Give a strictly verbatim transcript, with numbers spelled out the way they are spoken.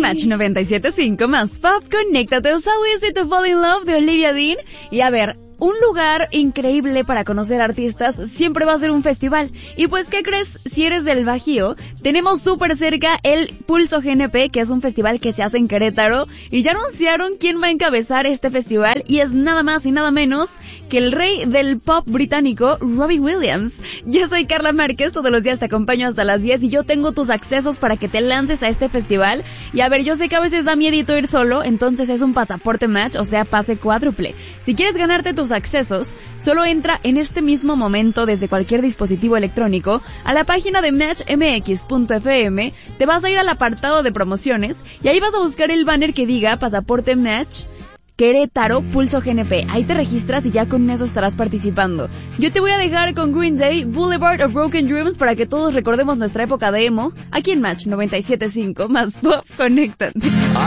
Match noventa y siete punto cinco más Pop, conéctate. So Easy to Fall in Love de Olivia Dean. Y a ver, un lugar increíble para conocer artistas siempre va a ser un festival. Y pues, ¿qué crees? Si eres del Bajío, tenemos súper cerca el Pulso G N P, que es un festival que se hace en Querétaro. Y ya anunciaron quién va a encabezar este festival. Y es nada más y nada menos que el rey del pop británico, Robbie Williams. Yo soy Carla Márquez, todos los días te acompaño hasta las diez y yo tengo tus accesos para que te lances a este festival. Y a ver, yo sé que a veces da miedito ir solo, entonces es un pasaporte match, o sea, pase cuádruple. Si quieres ganarte tus accesos, solo entra en este mismo momento desde cualquier dispositivo electrónico a la página de match m x punto f m, te vas a ir al apartado de promociones y ahí vas a buscar el banner que diga Pasaporte Match Querétaro Pulso G N P. Ahí te registras y ya con eso estarás participando. Yo te voy a dejar con Green Day, Boulevard of Broken Dreams, para que todos recordemos nuestra época de emo, aquí en Match noventa y siete punto cinco más Pop, conéctate.